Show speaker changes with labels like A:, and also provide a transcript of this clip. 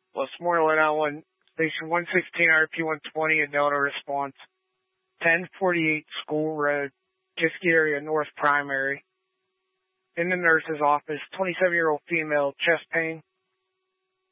A: Westmoreland Island, Station 116 RP 120 in Delta response. 1048 School Road, Kiski area, North Primary. In the nurse's office, 27-year-old female, chest pain,